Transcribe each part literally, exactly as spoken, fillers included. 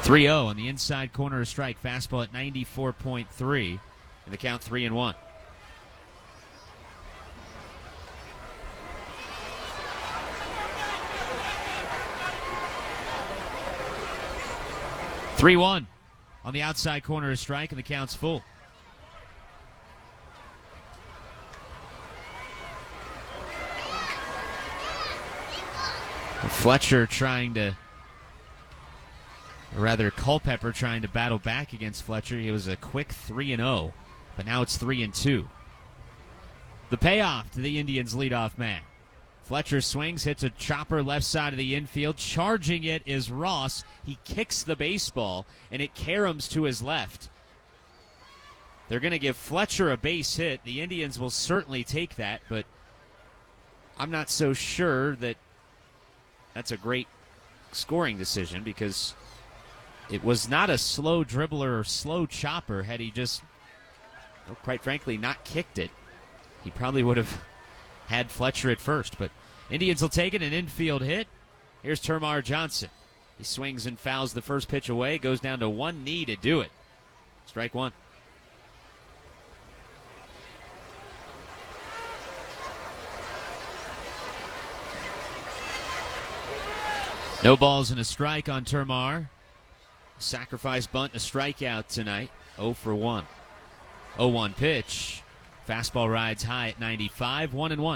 three oh on the inside corner of strike. Fastball at ninety-four point three. And the count three and one. three one on the outside corner of strike, and the count's full. Fletcher trying to, or rather Culpepper trying to battle back against Fletcher. He was a quick three and oh, but now it's three and two. The payoff to the Indians' leadoff man. Fletcher swings, hits a chopper left side of the infield. Charging it is Ross. He kicks the baseball, and it caroms to his left. They're going to give Fletcher a base hit. The Indians will certainly take that, but I'm not so sure that that's a great scoring decision, because it was not a slow dribbler or slow chopper. Had he just, well, quite frankly, not kicked it, he probably would have had Fletcher at first. But Indians will take it, an infield hit. Here's Termarr Johnson. He swings and fouls the first pitch away, goes down to one knee to do it. Strike one. No balls and a strike on Termarr. Sacrifice bunt, a strikeout tonight. oh for one. oh one pitch. Fastball rides high at ninety-five, one and one.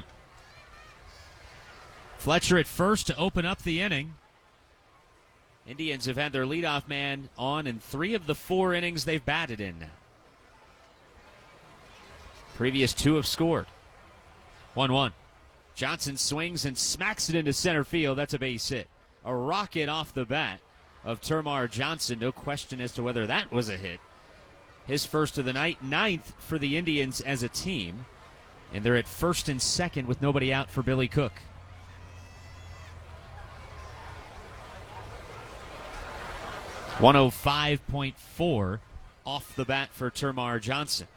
Fletcher at first to open up the inning. Indians have had their leadoff man on in three of the four innings they've batted in now. Previous two have scored. one one. Johnson swings and smacks it into center field. That's a base hit. A rocket off the bat of Termarr Johnson. No question as to whether that was a hit. His first of the night, ninth for the Indians as a team. And they're at first and second with nobody out for Billy Cook. one oh five point four off the bat for Termarr Johnson.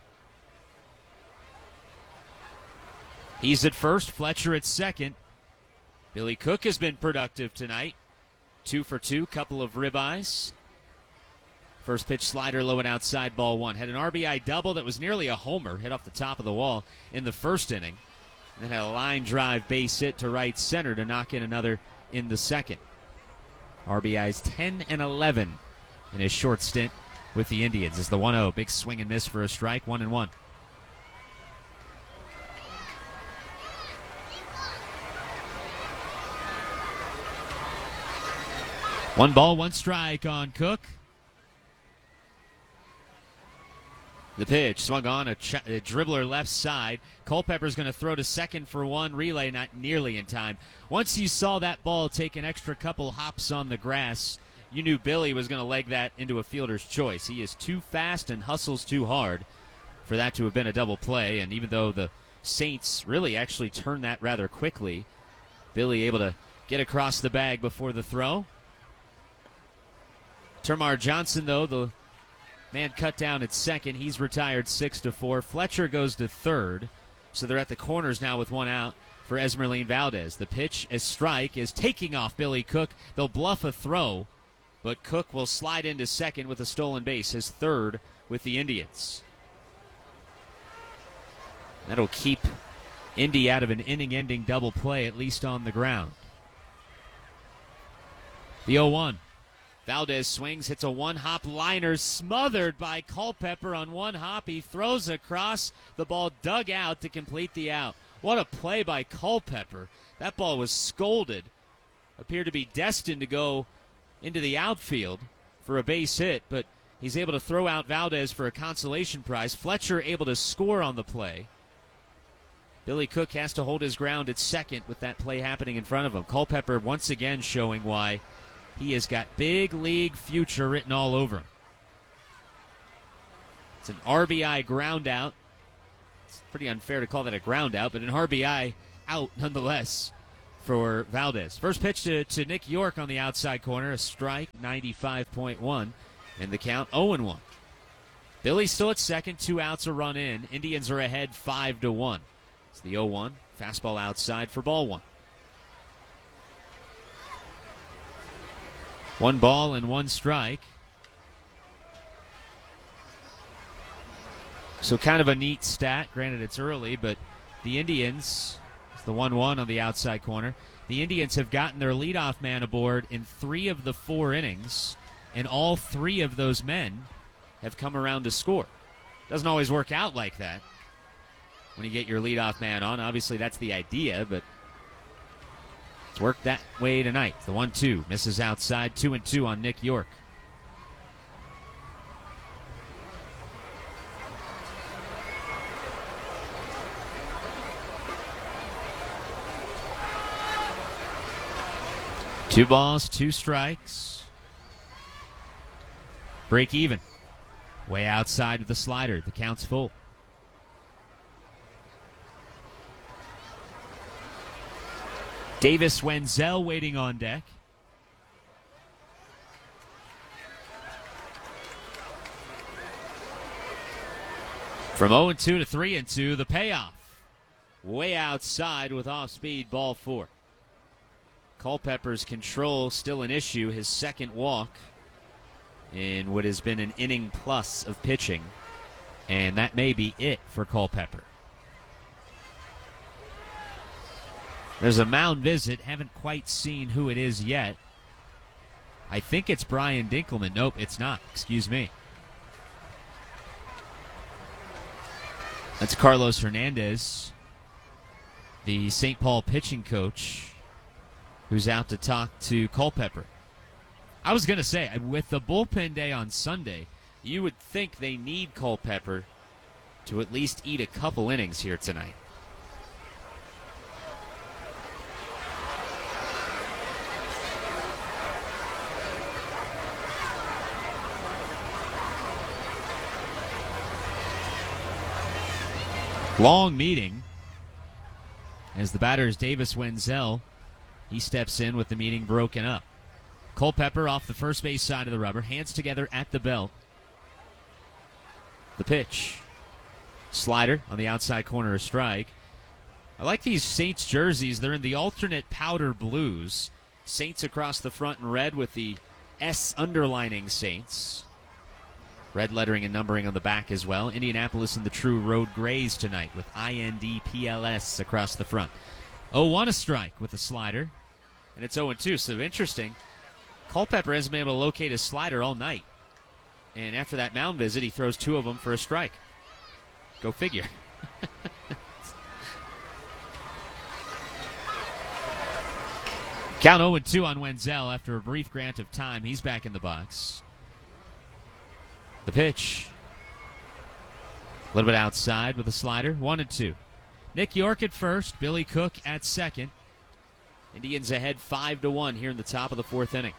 He's at first, Fletcher at second. Billy Cook has been productive tonight. Two for two, couple of ribeyes. First pitch slider low and outside, ball one. Had an R B I double that was nearly a homer, hit off the top of the wall in the first inning. And then had a line drive base hit to right center to knock in another in the second. R B Is ten and eleven in his short stint with the Indians. As the one oh, big swing and miss for a strike, one and one. One ball, one strike on Cook. The pitch swung on, a, ch- a dribbler left side. Culpepper's going to throw to second for one. Relay not nearly in time. Once you saw that ball take an extra couple hops on the grass, you knew Billy was going to leg that into a fielder's choice. He is too fast and hustles too hard for that to have been a double play. And even though the Saints really actually turned that rather quickly, Billy able to get across the bag before the throw. Termarr Johnson, though, the man cut down at second. He's retired six to four. Fletcher goes to third. So they're at the corners now with one out for Esmeralyn Valdez. The pitch, a strike, is taking off Billy Cook. They'll bluff a throw, but Cook will slide into second with a stolen base, his third with the Indians. That'll keep Indy out of an inning-ending double play, at least on the ground. The oh one. Valdez swings, hits a one-hop liner, smothered by Culpepper on one hop. He throws across, the ball dug out to complete the out. What a play by Culpepper. That ball was scolded. Appeared to be destined to go into the outfield for a base hit, but he's able to throw out Valdez for a consolation prize. Fletcher able to score on the play. Billy Cook has to hold his ground at second with that play happening in front of him. Culpepper once again showing why he has got big league future written all over him. It's an R B I ground out. It's pretty unfair to call that a ground out, but an R B I out nonetheless for Valdez. First pitch to, to Nick York on the outside corner, a strike, ninety-five point one, and the count oh and one. Billy still at second, two outs, a run in. Indians are ahead five to one. It's the oh one, fastball outside for ball one. One ball and one strike. So kind of a neat stat. Granted, it's early, but the Indians, it's the one one on the outside corner, the Indians have gotten their leadoff man aboard in three of the four innings, and all three of those men have come around to score. Doesn't always work out like that when you get your leadoff man on. Obviously, that's the idea, but it's worked that way tonight. The one two misses outside, two and two on Nick York. Two balls, two strikes. Break even. Way outside of the slider. The count's full. Davis Wenzel waiting on deck. From oh and two to three and two, the payoff. Way outside with off-speed, ball four. Culpepper's control still an issue. His second walk in what has been an inning plus of pitching. And that may be it for Culpepper. There's a mound visit. Haven't quite seen who it is yet. I think it's Brian Dinkelman. Nope, it's not. Excuse me. That's Carlos Hernandez, the Saint Paul pitching coach, who's out to talk to Culpepper. I was going to say, with the bullpen day on Sunday, you would think they need Culpepper to at least eat a couple innings here tonight. Long meeting as the batter is Davis Wenzel. He steps in with the meeting broken up. Culpepper off the first base side of the rubber, hands together at the belt. The pitch. Slider on the outside corner, a strike. I like these Saints jerseys. They're in the alternate powder blues. Saints across the front in red with the S underlining Saints. Red lettering and numbering on the back as well. Indianapolis in the true road grays tonight with I N D P L S across the front. oh one a strike with a slider. And it's oh and two, so interesting. Culpepper hasn't been able to locate his slider all night. And after that mound visit, he throws two of them for a strike. Go figure. Count oh and two on Wenzel after a brief grant of time. He's back in the box. The pitch. A little bit outside with a slider. one and two. Nick York at first. Billy Cook at second. Indians ahead five to one here in the top of the fourth inning.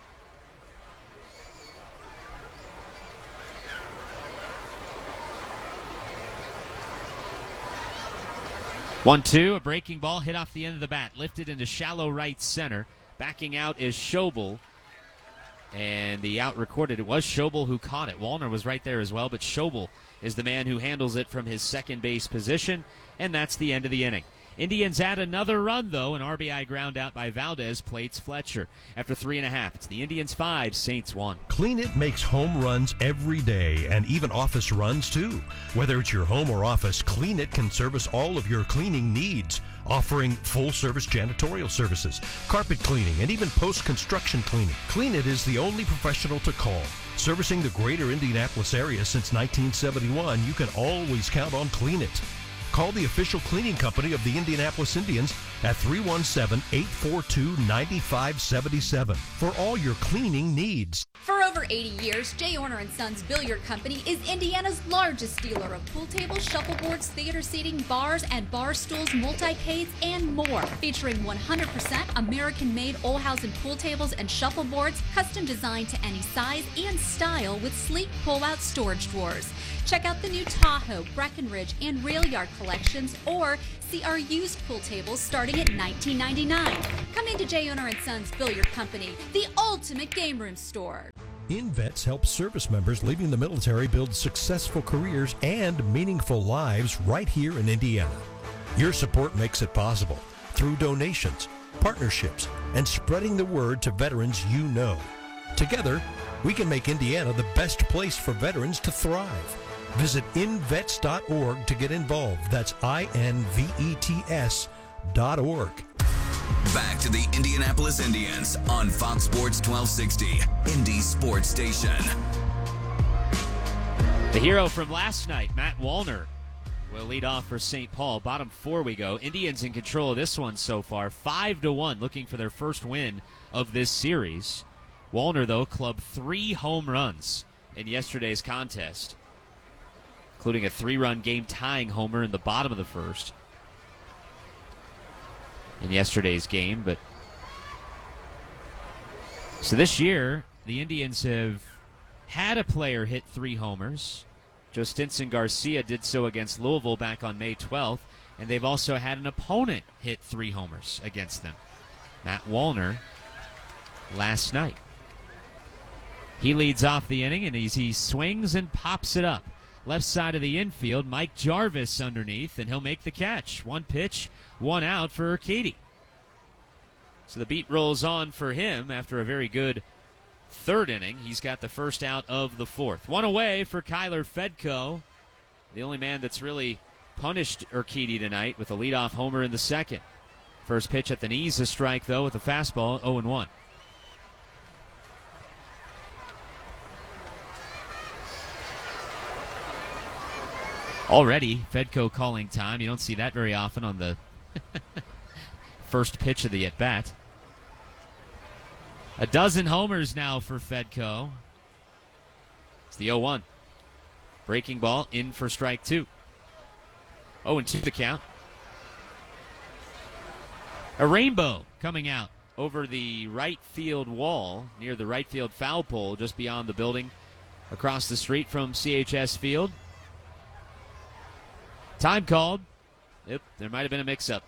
one two, a breaking ball hit off the end of the bat, lifted into shallow right center. Backing out is Schobel, and the out recorded. It was Schobel who caught it. Wallner was right there as well, but Schobel is the man who handles it from his second base position, and that's the end of the inning. Indians add another run, though. An R B I ground out by Valdez plates Fletcher. After three and a half, it's the Indians five, Saints one. Clean It makes home runs every day, and even office runs, too. Whether it's your home or office, Clean It can service all of your cleaning needs, offering full-service janitorial services, carpet cleaning, and even post-construction cleaning. Clean It is the only professional to call. Servicing the greater Indianapolis area since nineteen seventy-one, you can always count on Clean It. Call the official cleaning company of the Indianapolis Indians at three one seven, eight four two, nine five seven seven for all your cleaning needs. For over eighty years, Jay Orner and Sons Billiard Company is Indiana's largest dealer of pool tables, shuffleboards, theater seating, bars and bar stools, multi-cades, and more. Featuring one hundred percent American-made Olhausen pool tables and shuffleboards, custom designed to any size and style with sleek pull-out storage drawers. Check out the new Tahoe, Breckenridge, and Rail Yard collections, or see our used pool tables starting at nineteen ninety-nine dollars. Come into Jay Orner and Sons Billiard Company, the ultimate game room store. InVets helps service members leaving the military build successful careers and meaningful lives right here in Indiana. Your support makes it possible through donations, partnerships, and spreading the word to veterans you know. Together, we can make Indiana the best place for veterans to thrive. Visit invets dot org to get involved. That's I N V E T S dot org. Back to the Indianapolis Indians on Fox Sports twelve sixty, Indy Sports Station. The hero from last night, Matt Wallner, will lead off for Saint Paul. Bottom four we go. Indians in control of this one so far, five to one, looking for their first win of this series. Wallner, though, clubbed three home runs in yesterday's contest, including a three-run game-tying homer in the bottom of the first in yesterday's game. But so this year, the Indians have had a player hit three homers. Joe Stinson Garcia did so against Louisville back on May twelfth, and they've also had an opponent hit three homers against them, Matt Wallner, last night. He leads off the inning, and he's, he swings and pops it up. Left side of the infield, Mike Jarvis underneath, and he'll make the catch. One pitch, one out for Urquidy. So the beat rolls on for him after a very good third inning. He's got the first out of the fourth. One away for Kyler Fedko, the only man that's really punished Urquidy tonight with a leadoff homer in the second. First pitch at the knees, a strike, though, with a fastball, oh and one. Already, Fedko calling time. You don't see that very often on the first pitch of the at-bat. A dozen homers now for Fedko. It's the oh one. Breaking ball in for strike two. oh and two the count. A rainbow coming out over the right field wall near the right field foul pole just beyond the building across the street from C H S Field. Time called. Yep, there might have been a mix-up.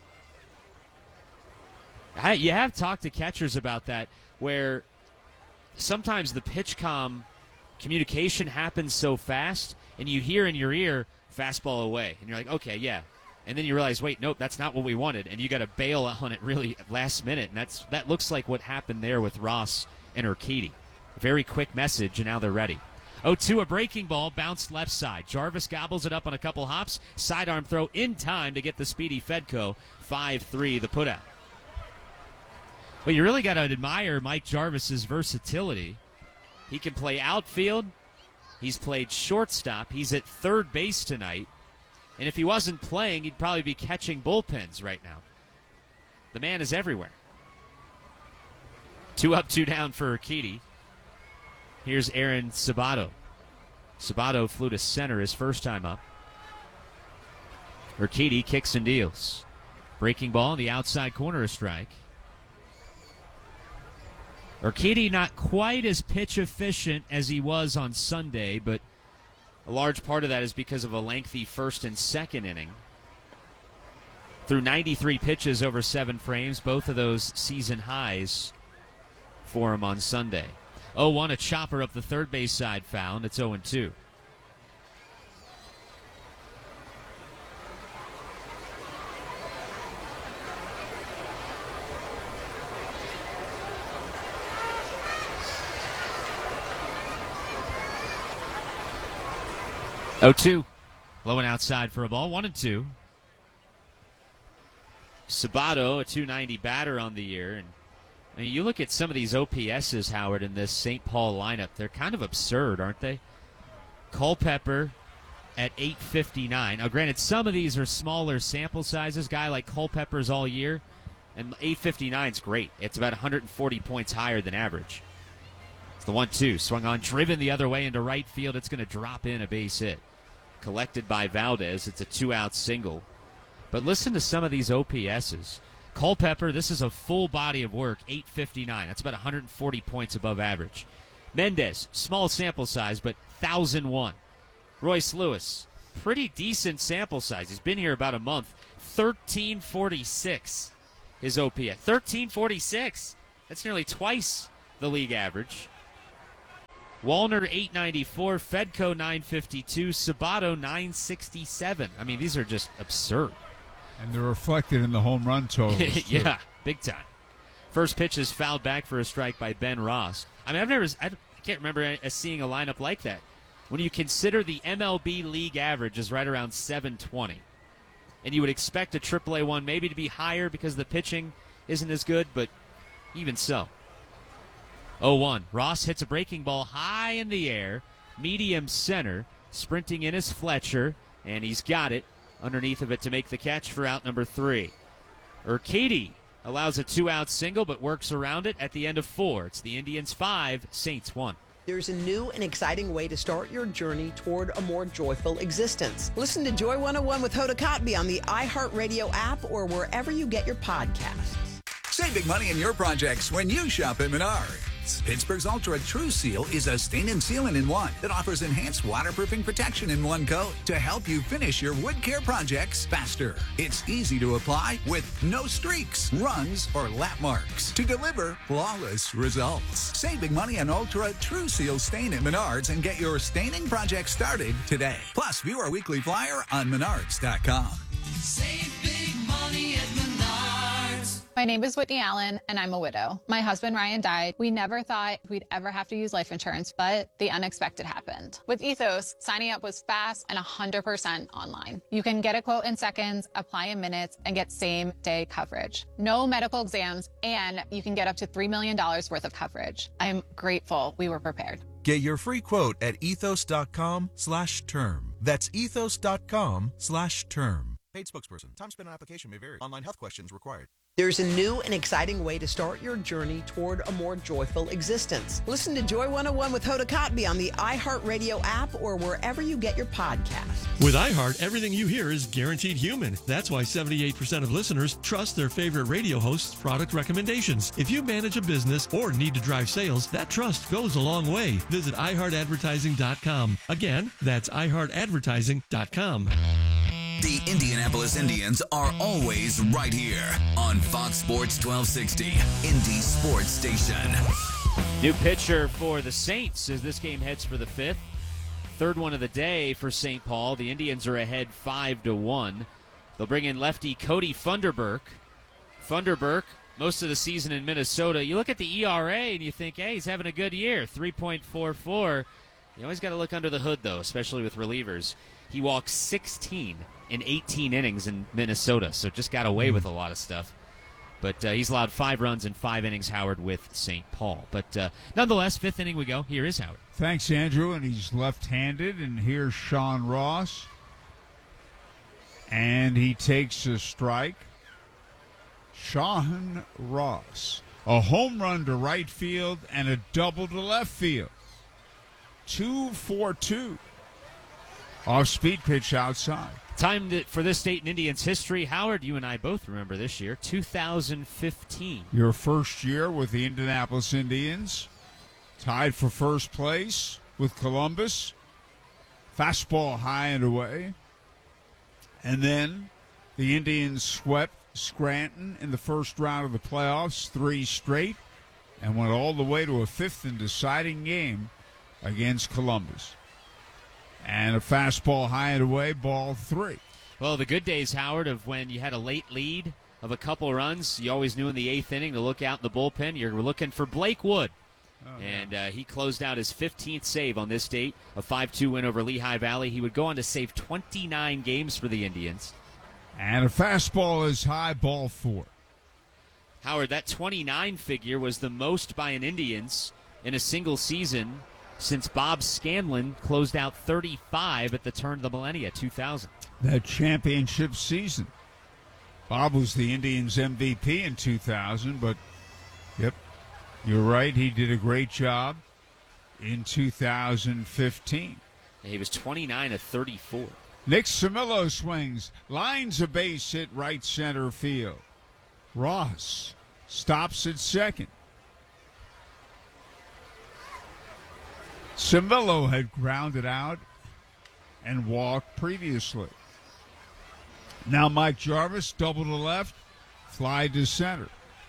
I, you have talked to catchers about that, where sometimes the pitch comm communication happens so fast, and you hear in your ear, fastball away. And you're like, okay, yeah. And then you realize, wait, nope, that's not what we wanted. And you got to bail on it really last minute. And that's that looks like what happened there with Ross and Urquidy. Very quick message, and now they're ready. oh two, a breaking ball, bounced left side. Jarvis gobbles it up on a couple hops. Sidearm throw in time to get the speedy Fedko. five three, the putout. Well, you really got to admire Mike Jarvis's versatility. He can play outfield. He's played shortstop. He's at third base tonight. And if he wasn't playing, he'd probably be catching bullpens right now. The man is everywhere. Two up, two down for Urquidy. Here's Aaron Sabato. Sabato flew to center his first time up. Urquidy kicks and deals. Breaking ball in the outside corner, a strike. Urquidy not quite as pitch efficient as he was on Sunday, but a large part of that is because of a lengthy first and second inning. Through ninety-three pitches over seven frames, both of those season highs for him on Sunday. oh one, a chopper up the third base side foul, and it's oh and two. oh two. Low and outside for a ball. one and two. Sabato, a two ninety batter on the year. And I mean, you look at some of these O P S's, Howard, in this Saint Paul lineup. They're kind of absurd, aren't they? Culpepper at eight fifty-nine. Now, granted, some of these are smaller sample sizes. Guy like Culpepper's all year. And eight fifty-nine is great. It's about one hundred forty points higher than average. It's the one two. Swung on, driven the other way into right field. It's going to drop in a base hit. Collected by Valdez. It's a two-out single. But listen to some of these O P S's. Culpepper, this is a full body of work, eight fifty-nine. That's about one hundred forty points above average. Mendez, small sample size, but one thousand one. Royce Lewis, pretty decent sample size. He's been here about a month. thirteen forty-six, his O P S. thirteen forty-six. That's nearly twice the league average. Wallner, eight ninety-four. Fedko, nine fifty-two. Sabato, nine sixty-seven. I mean, these are just absurd. And they're reflected in the home run totals. Yeah, big time. First pitch is fouled back for a strike by Ben Ross. I mean, I've never, I can't remember seeing a lineup like that. when you consider the M L B league average is right around seven twenty. And you would expect a triple A one maybe to be higher because the pitching isn't as good, but even so. oh one. Ross hits a breaking ball high in the air, medium center. Sprinting in is Fletcher, and he's got it underneath of it to make the catch for out number three. Urquidy allows a two-out single, but works around it at the end of four. It's the Indians five, Saints one. There's a new and exciting way to start your journey toward a more joyful existence. Listen to Joy one oh one with Hoda Kotb on the iHeartRadio app or wherever you get your podcasts. Save big money in your projects when you shop at Menards. Pittsburgh's Ultra True Seal is a stain and sealant in one that offers enhanced waterproofing protection in one coat to help you finish your wood care projects faster. It's easy to apply with no streaks, runs, or lap marks to deliver flawless results. Save big money on Ultra True Seal stain at Menards and get your staining project started today. Plus, view our weekly flyer on menards dot com. Save big money at Menards. My name is Whitney Allen, and I'm a widow. My husband, Ryan, died. We never thought we'd ever have to use life insurance, but the unexpected happened. With Ethos, signing up was fast and one hundred percent online. You can get a quote in seconds, apply in minutes, and get same-day coverage. No medical exams, and you can get up to three million dollars worth of coverage. I'm grateful we were prepared. Get your free quote at ethos.com slash term. That's ethos.com slash term. Paid spokesperson. Time spent on application may vary. Online health questions required. There's a new and exciting way to start your journey toward a more joyful existence. Listen to Joy one oh one with Hoda Kotb on the iHeartRadio app or wherever you get your podcasts. With iHeart, everything you hear is guaranteed human. That's why seventy-eight percent of listeners trust their favorite radio host's product recommendations. If you manage a business or need to drive sales, that trust goes a long way. Visit i heart advertising dot com. Again, that's i heart advertising dot com. The Indianapolis Indians are always right here on Fox Sports twelve sixty, Indy Sports Station. New pitcher for the Saints as this game heads for the fifth. Third one of the day for Saint Paul. The Indians are ahead five to one. They'll bring in lefty Cody Funderburk. Funderburk, most of the season in Minnesota. You look at the E R A and you think, hey, he's having a good year, three point four four. You always got to look under the hood, though, especially with relievers. He walked sixteen in eighteen innings in Minnesota, so just got away with a lot of stuff. But uh, he's allowed five runs in five innings, Howard, with Saint Paul. But uh, nonetheless, fifth inning we go. Here is Howard. Thanks, Andrew. And he's left-handed, and here's Sean Ross. And he takes a strike. Sean Ross. A home run to right field and a double to left field. Two for two. Off-speed pitch outside. Time to, for this state in Indians history. Howard, you and I both remember this year, two thousand fifteen. Your first year with the Indianapolis Indians. Tied for first place with Columbus. Fastball high and away. And then the Indians swept Scranton in the first round of the playoffs, three straight, and went all the way to a fifth and deciding game against Columbus. And a fastball high and away, ball three. Well, the good days, Howard, of when you had a late lead of a couple runs, you always knew in the eighth inning to look out in the bullpen. You're looking for Blake Wood. Oh, and yeah. uh, he closed out his fifteenth save on this date, a five two win over Lehigh Valley. He would go on to save twenty-nine games for the Indians. And a fastball is high, ball four. Howard, that twenty-nine figure was the most by an Indians in a single season since Bob Scanlon closed out thirty-five at the turn of the millennia, two thousand. That championship season. Bob was the Indians' M V P in two thousand, but, yep, you're right, he did a great job in two thousand fifteen. He was twenty-nine of thirty-four. Nick Cimillo swings, lines a base hit right center field. Ross stops at second. Cimillo had grounded out and walked previously. Now Mike Jarvis, double to left, fly to center.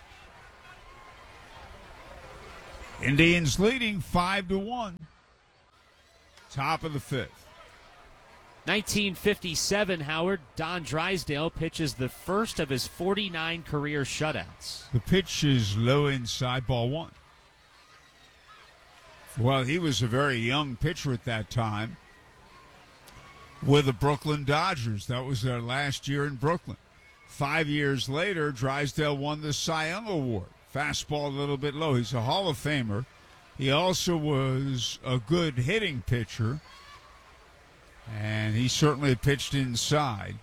Indians leading five to one. Top of the fifth. nineteen fifty-seven, Howard, Don Drysdale pitches the first of his forty-nine career shutouts. The pitch is low inside, ball one. Well, he was a very young pitcher at that time with the Brooklyn Dodgers. That was their last year in Brooklyn. Five years later, Drysdale won the Cy Young Award. Fastball a little bit low. He's a Hall of Famer. He also was a good hitting pitcher, and he certainly pitched inside.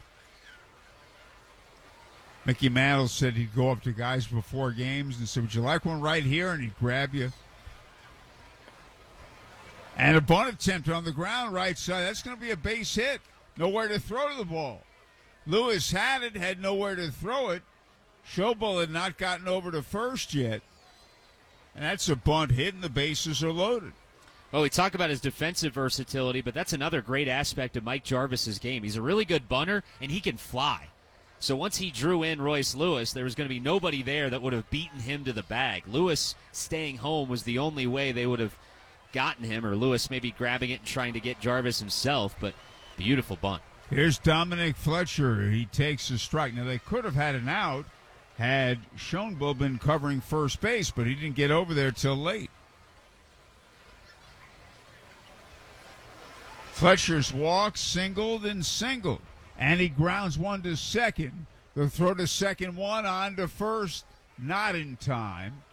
Mickey Mantle said he'd go up to guys before games and say, would you like one right here? And he'd grab you. And a bunt attempt on the ground right side. That's going to be a base hit. Nowhere to throw the ball. Lewis had it, had nowhere to throw it. Schobel had not gotten over to first yet. And that's a bunt hit, and the bases are loaded. Well, we talk about his defensive versatility, but that's another great aspect of Mike Jarvis's game. He's a really good bunter, and he can fly. So once he drew in Royce Lewis, there was going to be nobody there that would have beaten him to the bag. Lewis staying home was the only way they would have gotten him, or Lewis maybe grabbing it and trying to get Jarvis himself, but beautiful bunt. Here's Dominic Fletcher. He takes a strike. Now, they could have had an out had Schonebold been covering first base, but he didn't get over there till late. Fletcher's walked, singled, and singled. And he grounds one to second. The throw to second, one on to first, not in time.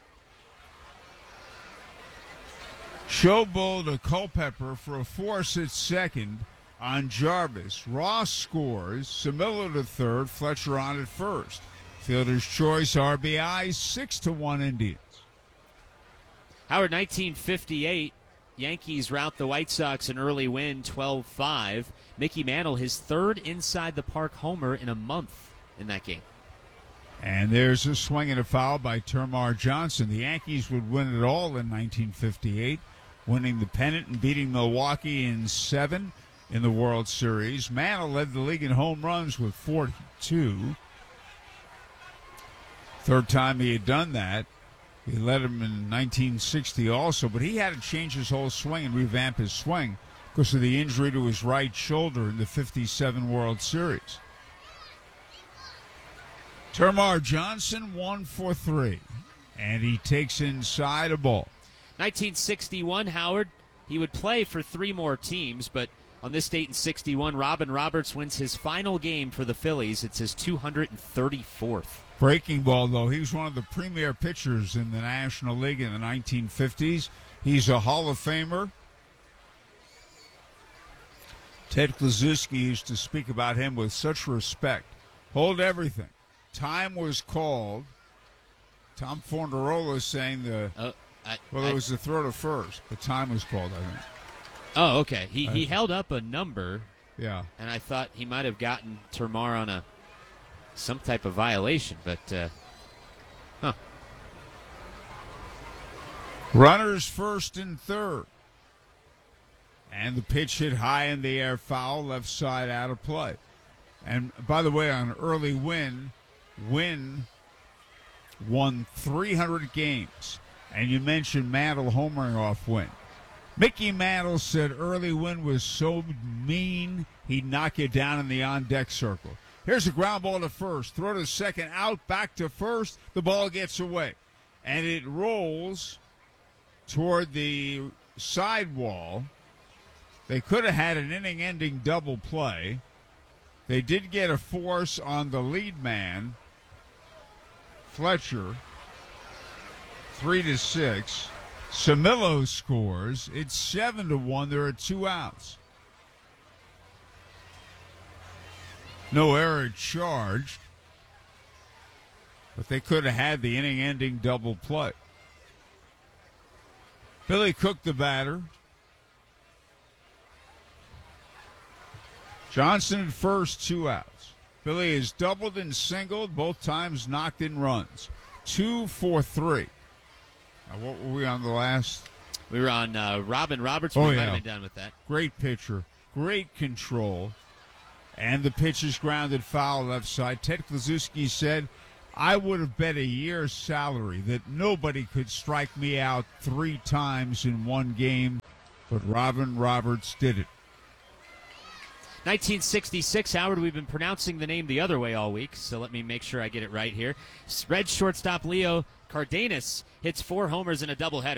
Schobel to Culpepper for a force at second on Jarvis. Ross scores. Samillo to third. Fletcher on at first. Fielder's choice R B I, six to one Indians. Howard, nineteen fifty-eight, Yankees rout the White Sox an early win, twelve five. Mickey Mantle, his third inside the park homer in a month in that game. And there's a swing and a foul by Termar Johnson. The Yankees would win it all in nineteen fifty-eight, winning the pennant and beating Milwaukee in seven in the World Series. Mantle led the league in home runs with forty-two. Third time he had done that. He led him in nineteen sixty also, but he had to change his whole swing and revamp his swing because of the injury to his right shoulder in the fifty-seven World Series. Termar Johnson, one for three, and he takes inside a ball. nineteen sixty-one, Howard, he would play for three more teams, but on this date in sixty-one, Robin Roberts wins his final game for the Phillies. It's his two hundred thirty-fourth. Breaking ball, though. He was one of the premier pitchers in the National League in the nineteen fifties. He's a Hall of Famer. Ted Kluszewski used to speak about him with such respect. Hold everything. Time was called. Tom Fornarola saying the uh, I, well, I, it was the throw to first, but time was called, I think. Oh, okay. He I, he held up a number. Yeah. And I thought he might have gotten Termar on a some type of violation, but uh, huh. Runners first and third. And the pitch hit high in the air, foul, left side out of play. And by the way, on early win, Win won three hundred games. And you mentioned Mantle homering off Win. Mickey Mantle said early Win was so mean he'd knock you down in the on-deck circle. Here's a ground ball to first. Throw to second, out, back to first. The ball gets away. And it rolls toward the sidewall. They could have had an inning-ending double play. They did get a force on the lead man, Fletcher, three to six. Samillo scores. It's seven to one. There are two outs. No error charged, but they could have had the inning-ending double play. Billy Cook, the batter. Johnson at first, two outs. Billy has doubled and singled, both times knocked in runs. Two for three. Now, what were we on the last? We were on uh, Robin Roberts. Oh, we yeah. might have been done with that. Great pitcher. Great control. And the pitch is grounded foul left side. Ted Kluszewski said, I would have bet a year's salary that nobody could strike me out three times in one game, but Robin Roberts did it. nineteen sixty-six, Howard, we've been pronouncing the name the other way all week, so let me make sure I get it right here. Red shortstop Leo Cardenas hits four homers in a doubleheader.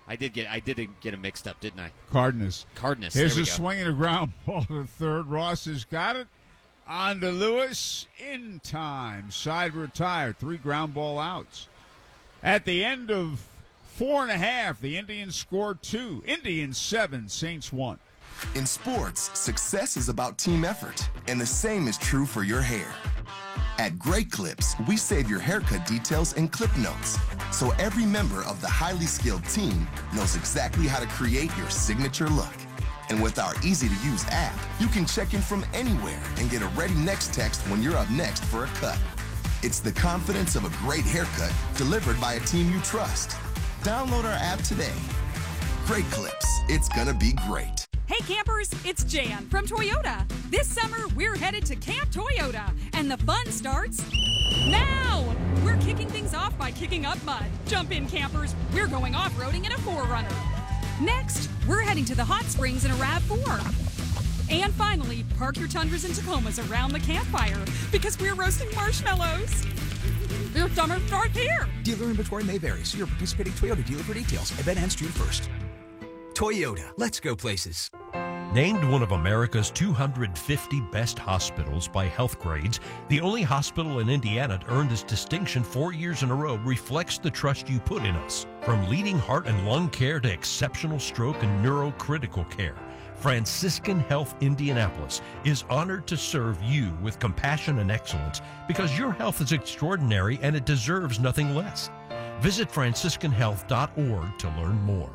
I did get I did get him mixed up, didn't I? Cardenas. Cardenas. Here's there we a go. swing and a ground ball to third. Ross has got it. On to Lewis in time. Side retired. Three ground ball outs. At the end of four and a half, the Indians scored two. Indians seven, Saints one. In sports, success is about team effort, and the same is true for your hair. At Great Clips, we save your haircut details in clip notes, so every member of the highly skilled team knows exactly how to create your signature look. And with our easy-to-use app, you can check in from anywhere and get a ready next text when you're up next for a cut. It's the confidence of a great haircut delivered by a team you trust. Download our app today. Great Clips. It's gonna be great. Hey campers, it's Jan from Toyota. This summer, we're headed to Camp Toyota, and the fun starts now! We're kicking things off by kicking up mud. Jump in, campers. We're going off-roading in a four runner. Next, we're heading to the hot springs in a RAV four. And finally, park your Tundras and Tacomas around the campfire because we're roasting marshmallows. Your summer starts here. Dealer inventory may vary. See your participating Toyota dealer for details. Event ends June first. Toyota, let's go places. Named one of America's two hundred fifty best hospitals by Health Grades, the only hospital in Indiana to earn this distinction four years in a row reflects the trust you put in us. From leading heart and lung care to exceptional stroke and neurocritical care, Franciscan Health Indianapolis is honored to serve you with compassion and excellence because your health is extraordinary and it deserves nothing less. Visit franciscan health dot org to learn more.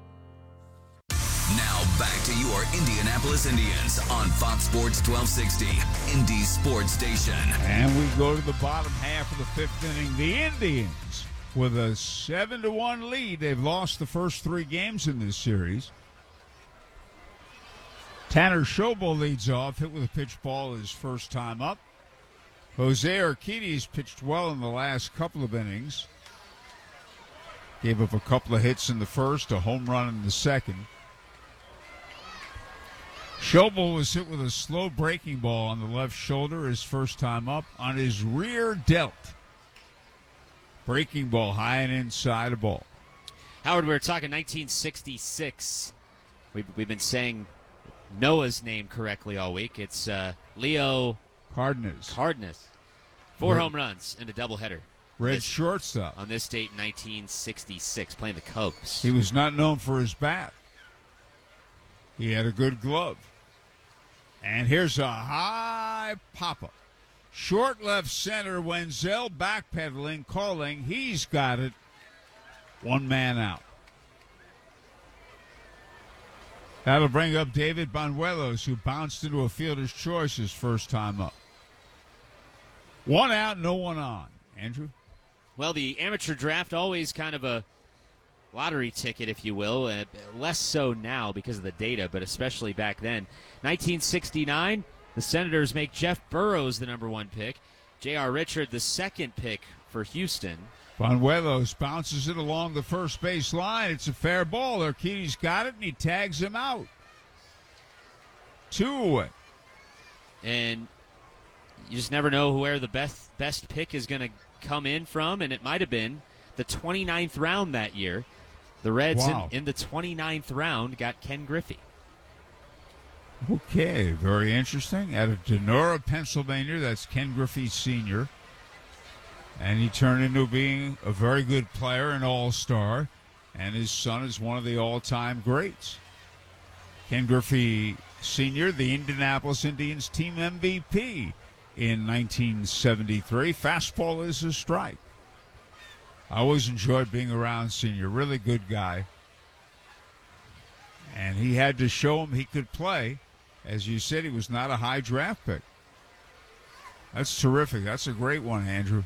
Now back to your Indianapolis Indians on Fox Sports twelve sixty, Indy's sports station. And we go to the bottom half of the fifth inning. The Indians with a seven to one lead. They've lost the first three games in this series. Tanner Schobel leads off, hit with a pitch ball his first time up. Jose Urquidy's pitched well in the last couple of innings. Gave up a couple of hits in the first, a home run in the second. Schobel was hit with a slow breaking ball on the left shoulder his first time up on his rear delt. Breaking ball high and inside a ball. Howard, we were talking nineteen sixty-six. We've, we've been saying Noah's name correctly all week. It's uh, Leo Cardenas. Cardenas. Four Red, home runs and a doubleheader. Red this, shortstop. On this date, nineteen sixty-six, playing the Cubs. He was not known for his bat. He had a good glove. And here's a high pop-up. Short left center, Wenzel backpedaling, calling. He's got it. One man out. That'll bring up David Banuelos, who bounced into a fielder's choice his first time up. One out, no one on. Andrew? Well, the amateur draft, always kind of a lottery ticket, if you will. Uh, less so now because of the data, but especially back then. nineteen sixty-nine, the Senators make Jeff Burroughs the number one pick. J R. Richard the second pick for Houston. Banuelos bounces it along the first base line. It's a fair ball. Urquidy's got it, and he tags him out. Two away. And you just never know where the best best pick is going to come in from, and it might have been the twenty-ninth round that year. The Reds wow. in, in the twenty-ninth round got Ken Griffey. Okay, very interesting. Out of Denora, Pennsylvania, that's Ken Griffey Senior And he turned into being a very good player, an all-star, and his son is one of the all-time greats. Ken Griffey Senior, the Indianapolis Indians team M V P in nineteen seventy-three. Fastball is a strike. I always enjoyed being around Senior. Really good guy. And he had to show him he could play. As you said, he was not a high draft pick. That's terrific. That's a great one, Andrew.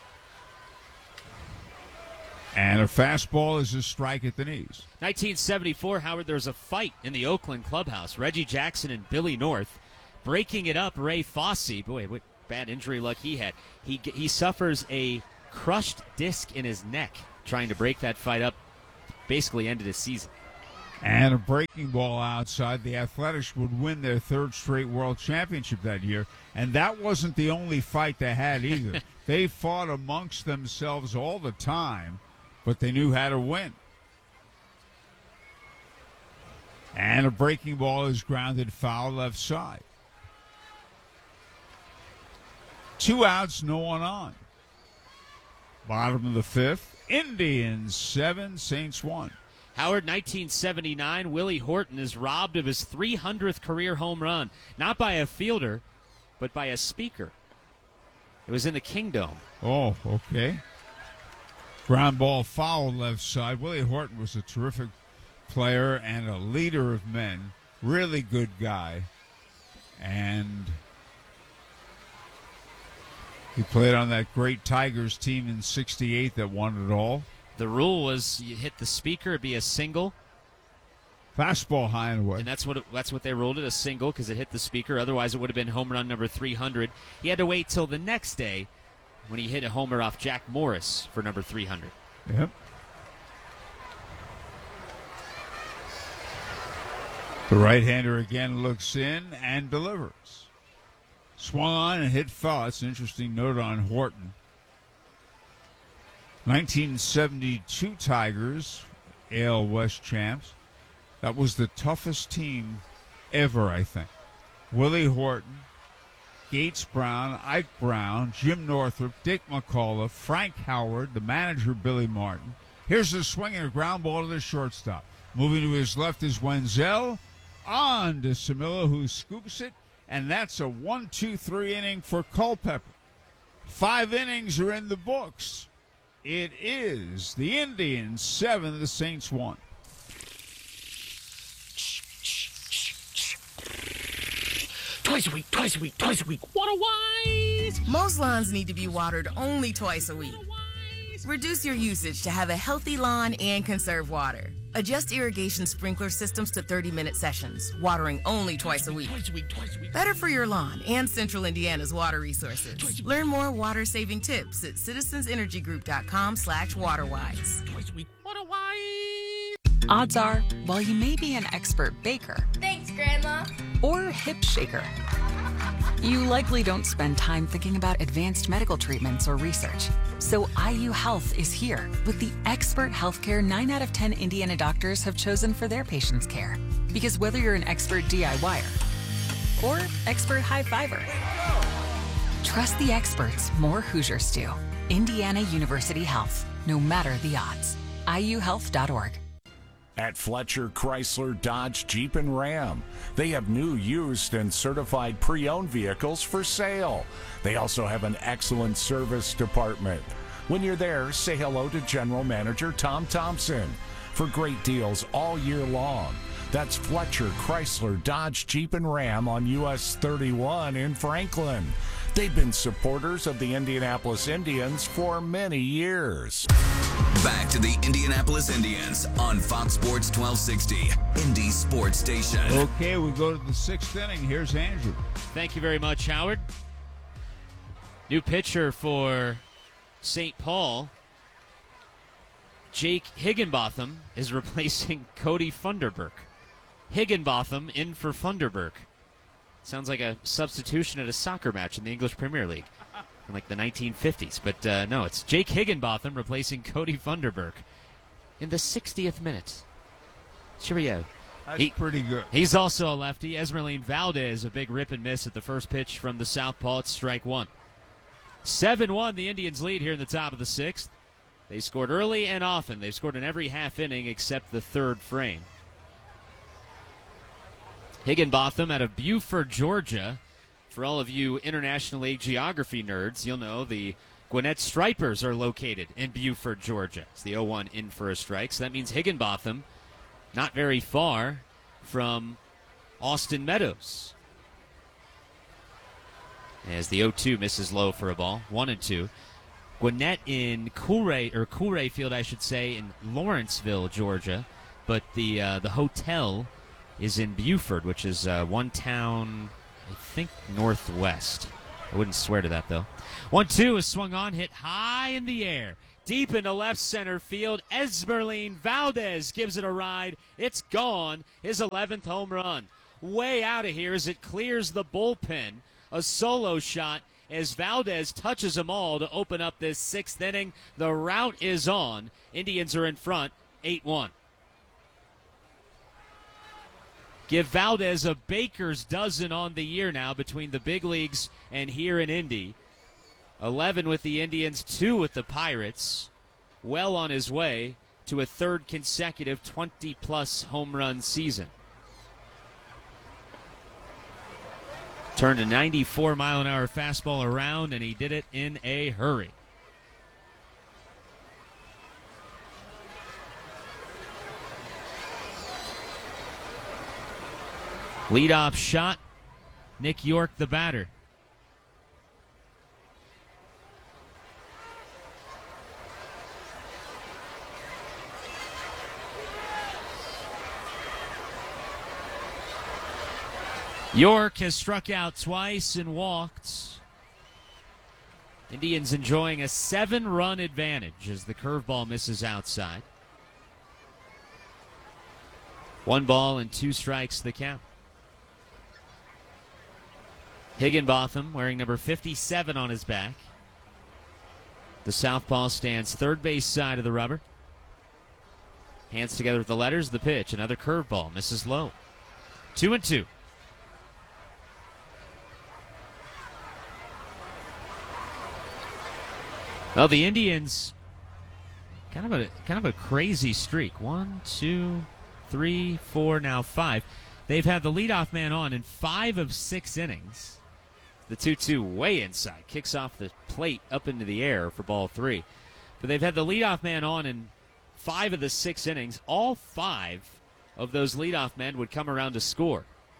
And a fastball is a strike at the knees. nineteen seventy-four, Howard, there was a fight in the Oakland clubhouse. Reggie Jackson and Billy North breaking it up. Ray Fosse, boy, what bad injury luck he had. He he suffers a crushed disc in his neck trying to break that fight up. Basically ended his season. And a breaking ball outside. The Athletics would win their third straight world championship that year. And that wasn't the only fight they had either. They fought amongst themselves all the time, but they knew how to win. And a breaking ball is grounded foul left side. Two outs, no one on. Bottom of the fifth. Indians seven, Saints one. Howard, nineteen seventy-nine, Willie Horton is robbed of his three hundredth career home run, not by a fielder, but by a speaker. It was in the Kingdome. Oh, okay. Ground ball foul left side. Willie Horton was a terrific player and a leader of men. Really good guy. And he played on that great Tigers team in sixty-eight that won it all. The rule was you hit the speaker, it'd be a single. Fastball high and away. And that's what it, that's what they ruled it, a single, because it hit the speaker. Otherwise, it would have been home run number three hundred. He had to wait till the next day when he hit a homer off Jack Morris for number three hundred. Yep. The right-hander again looks in and delivers. Swung on and hit foul. That's an interesting note on Horton. nineteen seventy-two Tigers, A L West champs. That was the toughest team ever, I think. Willie Horton, Gates Brown, Ike Brown, Jim Northrup, Dick McCullough, Frank Howard, the manager Billy Martin. Here's the swing and a ground ball to the shortstop. Moving to his left is Wenzel. On to Samilla, who scoops it. And that's a one two three inning for Culpepper. Five innings are in the books. It is the Indians seven, the Saints one. Twice a week, twice a week, twice a week. Water wise! Most lawns need to be watered only twice a week. Reduce your usage to have a healthy lawn and conserve water. Adjust irrigation sprinkler systems to thirty-minute sessions, watering only twice a week. Twice a week, twice a week. Better for your lawn and Central Indiana's water resources. Learn more water-saving tips at citizensenergygroup.com slash waterwise. Twice a week. Waterwise! Odds are, while you may be an expert baker, Thanks, Grandma. or hip shaker, you likely don't spend time thinking about advanced medical treatments or research. So I U Health is here with the expert healthcare nine out of ten Indiana doctors have chosen for their patients' care. Because whether you're an expert DIYer or expert high fiver, trust the experts more Hoosiers do. Indiana University Health, no matter the odds. I U health dot org. At Fletcher Chrysler Dodge Jeep and Ram, they have new, used, and certified pre-owned vehicles for sale. They also have an excellent service department. When you're there, say hello to General Manager Tom Thompson for great deals all year long. That's Fletcher Chrysler Dodge Jeep and Ram on U S thirty-one in Franklin. They've been supporters of the Indianapolis Indians for many years. Back to the Indianapolis Indians on Fox Sports twelve sixty, Indy Sports Station. Okay, we go to the sixth inning. Here's Andrew. Thank you very much, Howard. New pitcher for Saint Paul. Jake Higginbotham is replacing Cody Funderburk. Higginbotham in for Funderburk. Sounds like a substitution at a soccer match in the English Premier League in like the nineteen fifties. But uh, no, it's Jake Higginbotham replacing Cody Funderburk in the sixtieth minute. Cheerio. That's he, pretty good. He's also a lefty. Esmeralyn Valdez, a big rip and miss at the first pitch from the southpaw. It's strike one. seven one, the Indians lead here in the top of the sixth. They scored early and often. They've scored in every half inning except the third frame. Higginbotham out of Buford, Georgia. For all of you International League geography nerds, you'll know the Gwinnett Stripers are located in Buford, Georgia. It's the oh one in for a strike. So that means Higginbotham not very far from Austin Meadows. As the oh two misses low for a ball. One and two. Gwinnett in Coolray, or Coolray Field, I should say, in Lawrenceville, Georgia. But the uh, the hotel is in Buford, which is uh, one town, I think, northwest. I wouldn't swear to that, though. one two is swung on, hit high in the air. Deep into left center field, Esmeralyn Valdez gives it a ride. It's gone. His eleventh home run. Way out of here as it clears the bullpen. A solo shot as Valdez touches them all to open up this sixth inning. The rout is on. Indians are in front, eight one. give Valdez a baker's dozen on the year now between the big leagues and here in Indy. eleven with the Indians, two with the Pirates. Well on his way to a third consecutive twenty-plus home run season. Turned a ninety-four mile an hour fastball around, and he did it in a hurry. Leadoff shot, Nick York the batter. York has struck out twice and walked. Indians enjoying a seven-run advantage as the curveball misses outside. One ball and two strikes the count. Higginbotham wearing number fifty-seven on his back. The southpaw stands third base side of the rubber. Hands together with the letters, the pitch. Another curveball, misses low. Two and two. Well, the Indians, kind of a kind of a crazy streak. One, two, three, four, now five. They've had the leadoff man on in five of six innings. The two two way inside. Kicks off the plate up into the air for ball three. But they've had the leadoff man on in five of the six innings. All five of those leadoff men would come around to score.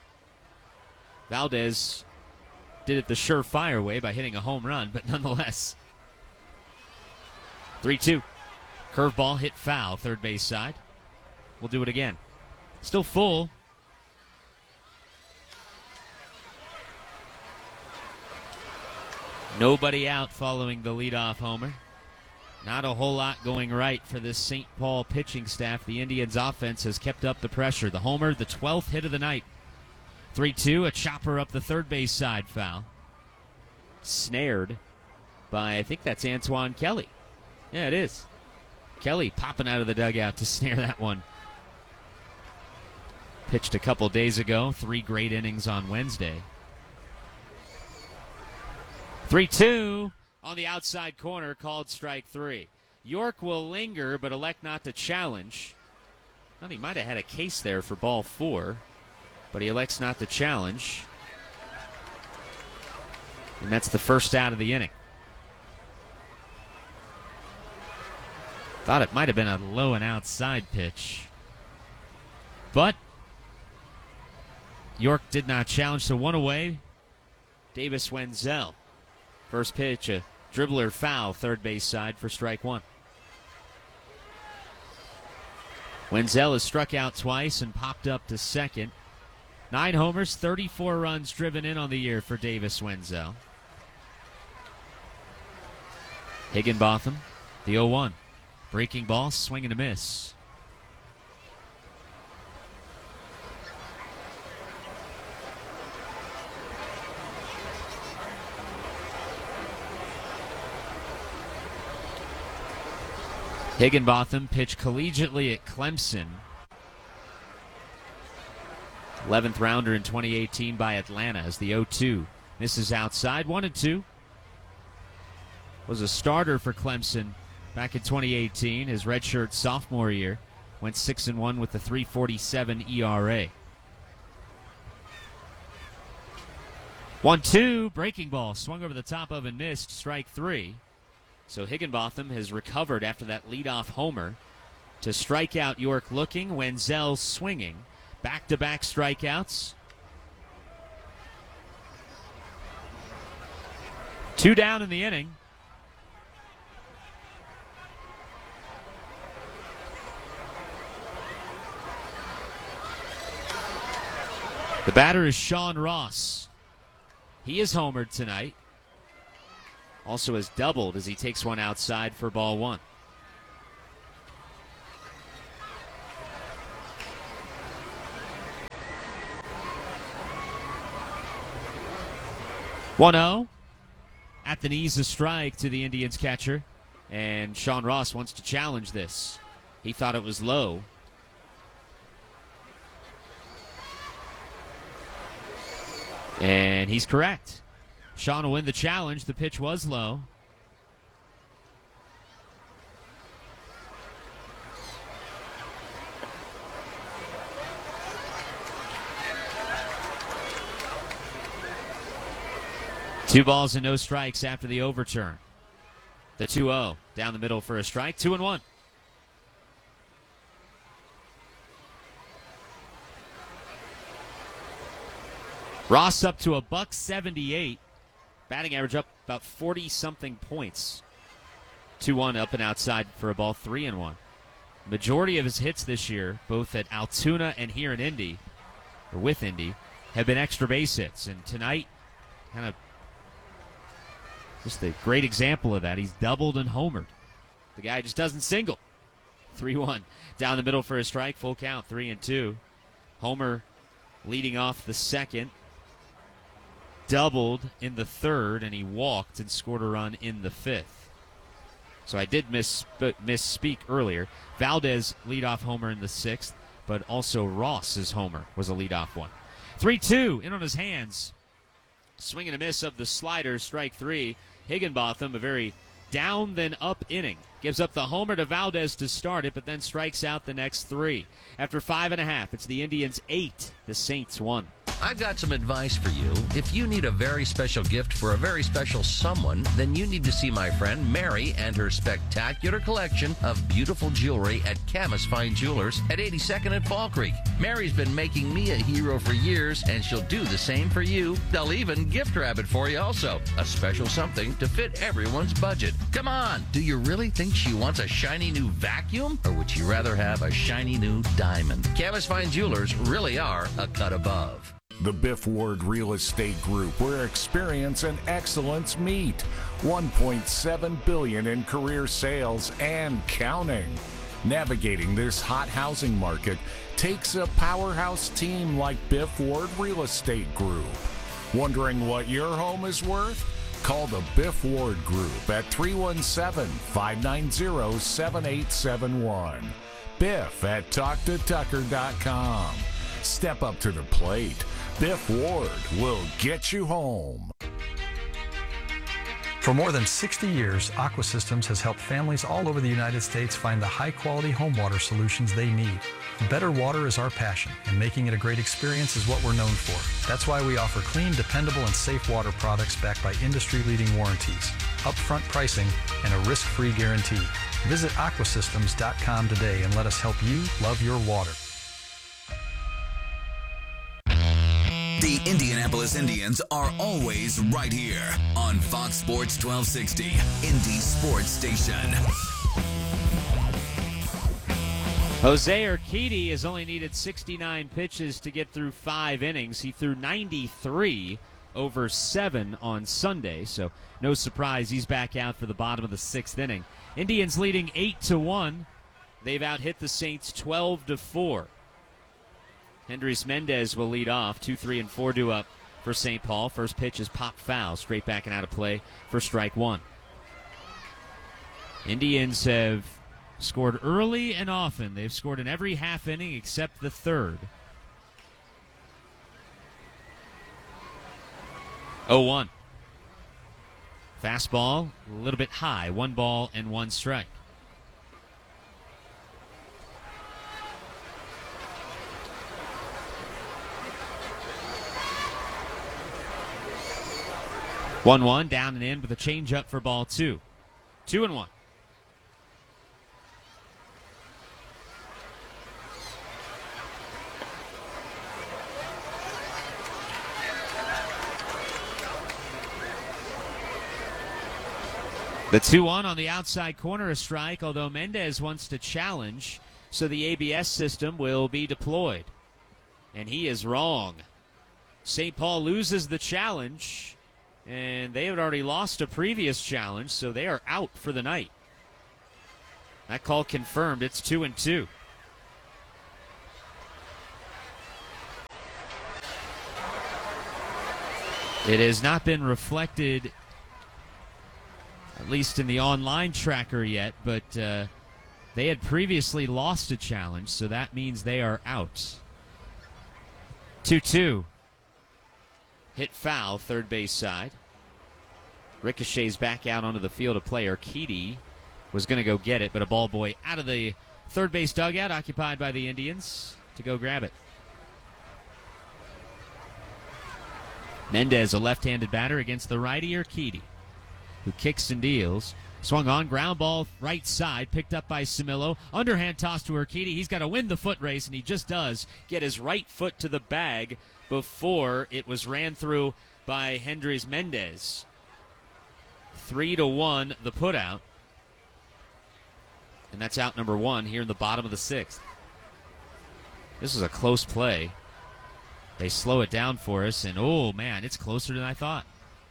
Valdez did it the surefire way by hitting a home run, but nonetheless. three two. Curveball hit foul, third base side. We'll do it again. Still full. Nobody out following the leadoff homer. Not a whole lot going right for this Saint Paul pitching staff. The Indians' offense has kept up the pressure. The homer, the twelfth hit of the night. three two, a chopper up the third base side, foul. Snared by, I think that's Antoine Kelly. Yeah, it is. Kelly popping out of the dugout to snare that one. Pitched a couple days ago. Three great innings on Wednesday. three two on the outside corner, called strike three. York will linger, but elect not to challenge. Well, he might have had a case there for ball four, but he elects not to challenge. And that's the first out of the inning. Thought it might have been a low and outside pitch. But York did not challenge, so one away. Davis Wenzel. First pitch, a dribbler foul, third base side for strike one. Wenzel has struck out twice and popped up to second. Nine homers, thirty-four runs driven in on the year for Davis Wenzel. Higginbotham, the oh one. Breaking ball, swing and a miss. Higginbotham pitched collegiately at Clemson. eleventh rounder in twenty eighteen by Atlanta as the oh two. Misses outside, one and two. Was a starter for Clemson back in twenty eighteen. His redshirt sophomore year went six and one with a three forty-seven E R A. one two, breaking ball, swung over the top of and missed, strike three. So Higginbotham has recovered after that leadoff homer to strike out York looking, Wenzel swinging. Back-to-back strikeouts. Two down in the inning. The batter is Sean Ross. He is homered tonight. Also has doubled as he takes one outside for ball one. one oh. At the knees, a strike to the Indians catcher. And Sean Ross wants to challenge this. He thought it was low. And he's correct. Sean will win the challenge. The pitch was low. Two balls and no strikes after the overturn. The two oh down the middle for a strike. Two and one. Ross up to a buck seventy-eight. Batting average up about forty-something points. two one up and outside for a ball, three and one. Majority of his hits this year, both at Altoona and here in Indy, or with Indy, have been extra base hits. And tonight, kind of just a great example of that. He's doubled and homered. The guy just doesn't single. three one. Down the middle for a strike, full count, three and two. Homer leading off the second. Doubled in the third, and he walked and scored a run in the fifth. So I did miss, misspeak earlier. Valdez leadoff homer in the sixth, but also Ross's homer was a leadoff one. three two, in on his hands. Swing and a miss of the slider, strike three. Higginbotham, a very down then up inning. Gives up the homer to Valdez to start it, but then strikes out the next three. After five and a half, it's the Indians eight, the Saints one. I've got some advice for you. If you need a very special gift for a very special someone, then you need to see my friend Mary and her spectacular collection of beautiful jewelry at Camus Fine Jewelers at eighty-second and Fall Creek. Mary's been making me a hero for years, and she'll do the same for you. They'll even gift wrap it for you also. A special something to fit everyone's budget. Come on, do you really think she wants a shiny new vacuum? Or would you rather have a shiny new diamond? Camus Fine Jewelers really are a cut above. The Biff Ward Real Estate Group, where experience and excellence meet. one point seven billion dollars in career sales and counting. Navigating this hot housing market takes a powerhouse team like Biff Ward Real Estate Group. Wondering what your home is worth? Call the Biff Ward Group at three one seven, five nine zero, seven eight seven one. Biff at talk to tucker dot com. Step up to the plate. Biff Ward will get you home. For more than sixty years, Aqua Systems has helped families all over the United States find the high-quality home water solutions they need. Better water is our passion, and making it a great experience is what we're known for. That's why we offer clean, dependable, and safe water products backed by industry-leading warranties, upfront pricing, and a risk-free guarantee. Visit aqua systems dot com today and let us help you love your water. The Indianapolis Indians are always right here on Fox Sports twelve sixty, Indy Sports Station. Jose Urquidy has only needed sixty-nine pitches to get through five innings. He threw ninety-three over seven on Sunday, so no surprise he's back out for the bottom of the sixth inning. Indians leading eight to one. They've out-hit the Saints twelve to four. Hendrys Mendez will lead off. Two, three, and four due up for Saint Paul. First pitch is pop foul, straight back and out of play for strike one. Indians have scored early and often. They've scored in every half inning except the third. oh one. Fastball, a little bit high. One ball and one strike. one one, down and in with a changeup for ball two. Two and one. The two one on the outside corner, a strike, although Mendez wants to challenge, so the A B S system will be deployed. And he is wrong. Saint Paul loses the challenge. And they had already lost a previous challenge, so they are out for the night. That call confirmed. It's two and two. It has not been reflected, at least in the online tracker yet, but uh, they had previously lost a challenge, so that means they are out. two two. hit foul, third base side. Ricochets back out onto the field. A player, Urquidy, was going to go get it, but a ball boy out of the third base dugout, occupied by the Indians, to go grab it. Mendez, a left-handed batter against the righty Urquidy, who kicks and deals. Swung on, ground ball right side, picked up by Camilo. Underhand toss to Urquidy. He's got to win the foot race, and he just does get his right foot to the bag before it was ran through by Hendrys Mendez. Three to one, the putout. And that's out number one here in the bottom of the sixth. This is a close play. They slow it down for us, and oh man, it's closer than I thought.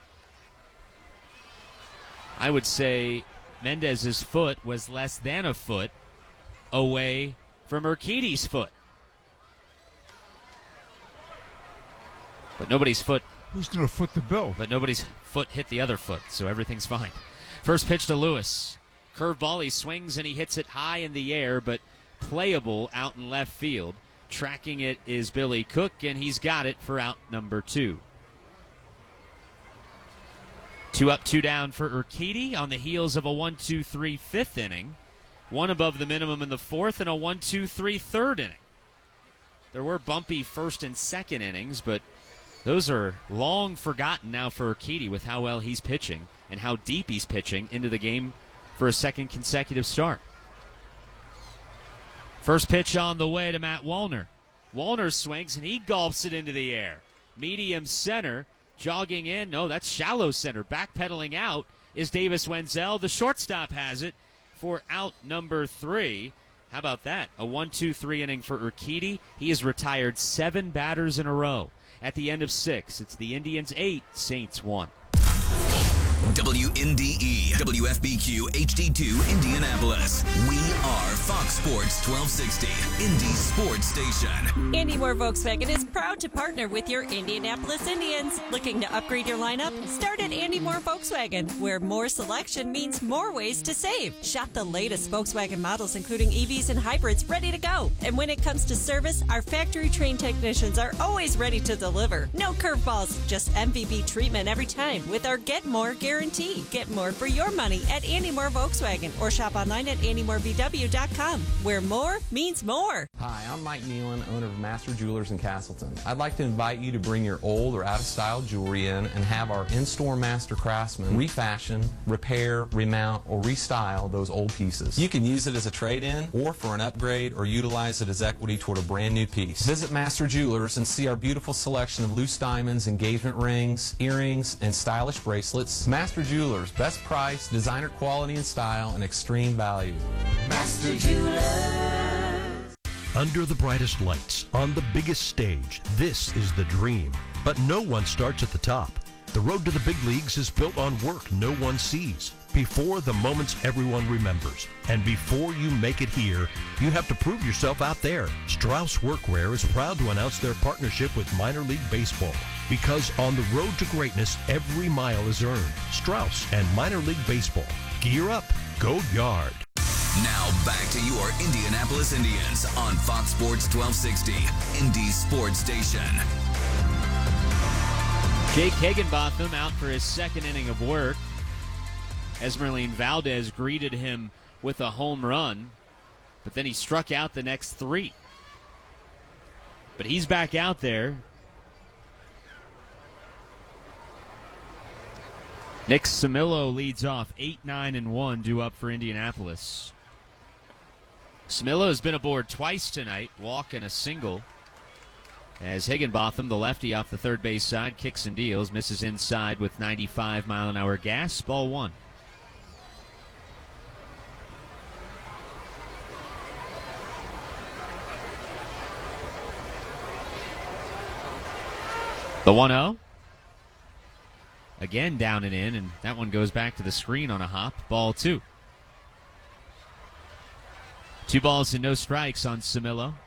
I would say Mendez's foot was less than a foot away from Urquidy's foot. But nobody's foot... Who's going to foot the bill? But nobody's foot hit the other foot, so everything's fine. First pitch to Lewis. Curveball, he swings and he hits it high in the air, but playable out in left field. Tracking it is Billy Cook, and he's got it for out number two. Two up, two down for Urquidy on the heels of a one two three fifth inning. One above the minimum in the fourth, and a one two three third inning. There were bumpy first and second innings, but those are long forgotten now for Urquidy with how well he's pitching and how deep he's pitching into the game for a second consecutive start. First pitch on the way to Matt Wallner. Wallner swings, and he gulps it into the air. Medium center. Jogging in, no, that's shallow center. Backpedaling out is Davis Wenzel. The shortstop has it for out number three. How about that? A one two three inning for Urquidy. He has retired seven batters in a row. At the end of six, it's the Indians eight, Saints one. W N D E, W F B Q, H D two, Indianapolis. We are Fox Sports twelve sixty, Indy Sports Station. Andy Moore Volkswagen is proud to partner with your Indianapolis Indians. Looking to upgrade your lineup? Start at Andy Moore Volkswagen, where more selection means more ways to save. Shop the latest Volkswagen models, including E Vs and hybrids, ready to go. And when it comes to service, our factory-trained technicians are always ready to deliver. No curveballs, just M V B treatment every time with our Get More guarantee. Get more for your money at Andy Moore Volkswagen or shop online at andy moore v w dot com, where more means more. Hi, I'm Mike Nealon, owner of Master Jewelers in Castleton. I'd like to invite you to bring your old or out-of-style jewelry in and have our in-store master craftsmen refashion, repair, remount, or restyle those old pieces. You can use it as a trade-in or for an upgrade or utilize it as equity toward a brand new piece. Visit Master Jewelers and see our beautiful selection of loose diamonds, engagement rings, earrings, and stylish bracelets. Master Jewelers, best price, designer quality and style, and extreme value. Master Jewelers. Under the brightest lights, on the biggest stage, this is the dream. But no one starts at the top. The road to the big leagues is built on work no one sees. Before the moments everyone remembers. And before you make it here, you have to prove yourself out there. Strauss Workwear is proud to announce their partnership with Minor League Baseball. Because on the road to greatness, every mile is earned. Strauss and Minor League Baseball. Gear up. Go Yard. Now back to your Indianapolis Indians on Fox Sports twelve sixty, Indy Sports Station. Jake Higginbotham out for his second inning of work. Esmeralyn Valdez greeted him with a home run, but then he struck out the next three. But he's back out there. Nick Camilo leads off eight nine and one, due up for Indianapolis. Camilo has been aboard twice tonight, walk and a single. As Higginbotham, the lefty off the third base side, kicks and deals, misses inside with ninety-five mile an hour gas, ball one. The one oh. Again down and in, and that one goes back to the screen on a hop. Ball two. Two balls and no strikes on Camilo.